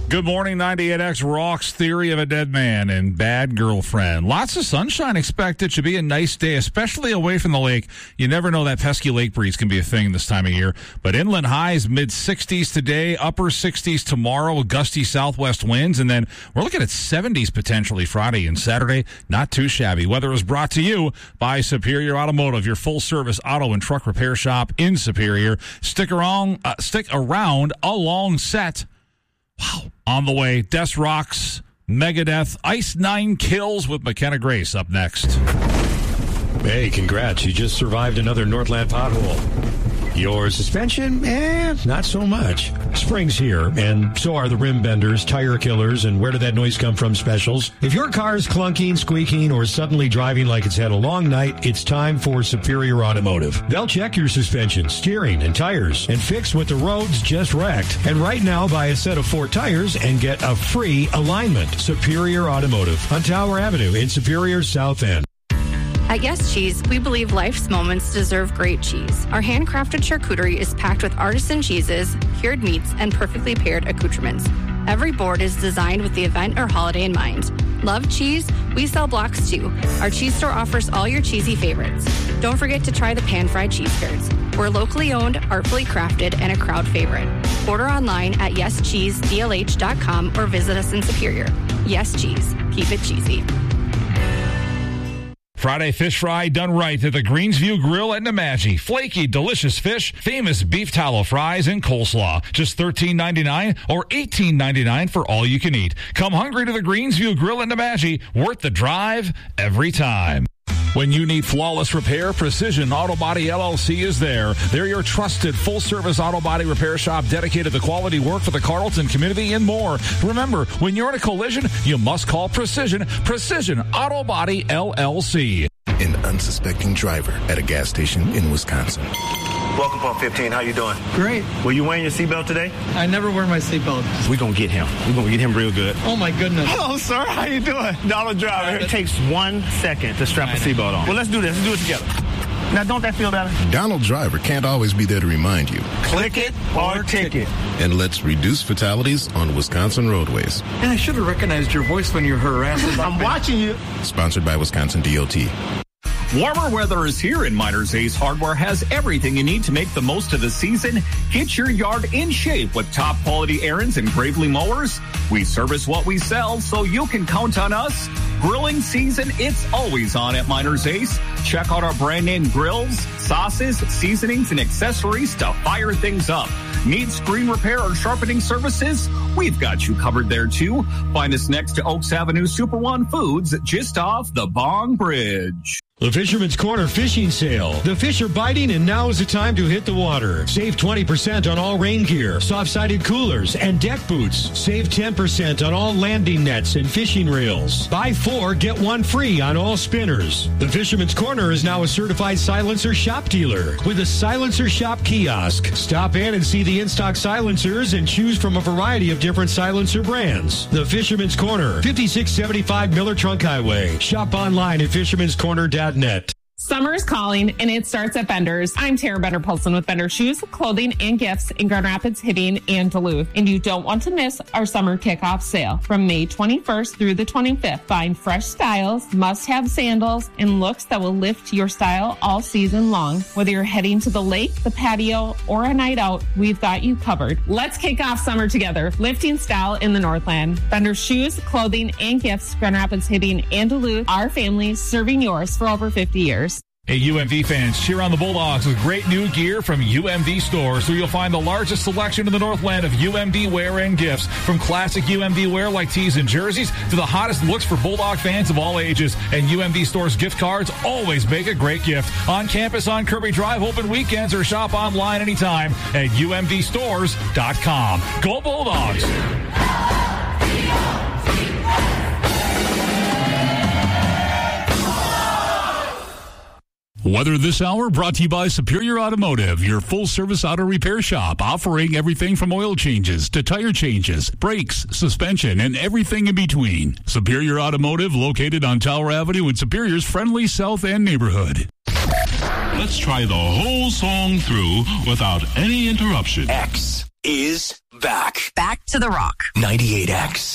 Good morning, 98X rocks Theory of a Dead Man and Bad Girlfriend. Lots of sunshine expected. Should be a nice day, especially away from the lake. You never know, that pesky lake breeze can be a thing this time of year. But inland highs, mid-60s today, upper 60s tomorrow with gusty southwest winds. And then we're looking at 70s potentially Friday and Saturday. Not too shabby. Weather is brought to you by Superior Automotive, your full-service auto and truck repair shop in Superior. Stick around a long set. Wow. On the way, Des Rocks, Megadeth, Ice 9 Kills with McKenna Grace up next. Hey, congrats. You just survived another Northland pothole. Your suspension? Not so much. Spring's here, and so are the rim benders, tire killers, and where did that noise come from specials. If your car's clunking, squeaking, or suddenly driving like it's had a long night, it's time for Superior Automotive. They'll check your suspension, steering, and tires, and fix what the roads just wrecked. And right now, buy a set of 4 tires and get a free alignment. Superior Automotive on Tower Avenue in Superior's South End. At Yes Cheese, we believe life's moments deserve great cheese. Our handcrafted charcuterie is packed with artisan cheeses, cured meats, and perfectly paired accoutrements. Every board is designed with the event or holiday in mind. Love cheese? We sell blocks too. Our cheese store offers all your cheesy favorites. Don't forget to try the pan-fried cheese curds. We're locally owned, artfully crafted, and a crowd favorite. Order online at yescheesedlh.com or visit us in Superior. Yes Cheese. Keep it cheesy. Friday fish fry done right at the Greensview Grill at Nemadji. Flaky, delicious fish, famous beef tallow fries, and coleslaw. Just $13.99 or $18.99 for all you can eat. Come hungry to the Greensview Grill at Nemadji. Worth the drive every time. When you need flawless repair, Precision Auto Body LLC is there. They're your trusted full-service auto body repair shop dedicated to quality work for the Carleton community and more. Remember, when you're in a collision, you must call Precision Auto Body LLC. An unsuspecting driver at a gas station in Wisconsin. Welcome, Pump 15. How you doing? Great. Were you wearing your seatbelt today? I never wear my seatbelt. We're going to get him. We're going to get him real good. Oh, my goodness. Hello, sir. How you doing? Donald Driver. It takes 1 second to strap a seatbelt on. Well, let's do this. Let's do it together. Now, don't that feel better? Donald Driver can't always be there to remind you. Click it or ticket. And let's reduce fatalities on Wisconsin roadways. And I should have recognized your voice when you're harassing. I'm watching you. Sponsored by Wisconsin DOT. Warmer weather is here, and Miners Ace Hardware has everything you need to make the most of the season. Get your yard in shape with top quality Ariens and Gravely mowers. We service what we sell, so you can count on us. Grilling season, it's always on at Miners Ace. Check out our brand name grills, sauces, seasonings, and accessories to fire things up. Need screen repair or sharpening services? We've got you covered there, too. Find us next to Oaks Avenue Super One Foods, just off the Bong Bridge. The Fisherman's Corner Fishing Sale. The fish are biting, and now is the time to hit the water. Save 20% on all rain gear, soft-sided coolers, and deck boots. Save 10% on all landing nets and fishing reels. Buy 4, get 1 free on all spinners. The Fisherman's Corner is now a certified silencer shop dealer with a Silencer Shop kiosk. Stop in and see the in-stock silencers and choose from a variety of different silencer brands. The Fisherman's Corner, 5675 Miller Trunk Highway. Shop online at fishermanscorner.net. Summer is calling, and it starts at Bender's. I'm Tara Bender-Polson with Bender Shoes, Clothing, and Gifts in Grand Rapids, Hibbing, and Duluth. And you don't want to miss our summer kickoff sale from May 21st through the 25th. Find fresh styles, must-have sandals, and looks that will lift your style all season long. Whether you're heading to the lake, the patio, or a night out, we've got you covered. Let's kick off summer together, lifting style in the Northland. Bender's Shoes, Clothing, and Gifts, Grand Rapids, Hibbing, and Duluth. Our family serving yours for over 50 years. Hey, UMD fans, cheer on the Bulldogs with great new gear from UMD stores, where you'll find the largest selection in the Northland of UMD wear and gifts. From classic UMD wear like tees and jerseys to the hottest looks for Bulldog fans of all ages. And UMD stores gift cards always make a great gift. On campus on Kirby Drive, open weekends, or shop online anytime at umdstores.com. Go Bulldogs! Weather this hour brought to you by Superior Automotive, your full-service auto repair shop, offering everything from oil changes to tire changes, brakes, suspension, and everything in between. Superior Automotive, located on Tower Avenue in Superior's friendly South End neighborhood. Let's try the whole song through without any interruption. X is back. Back to the Rock. 98X.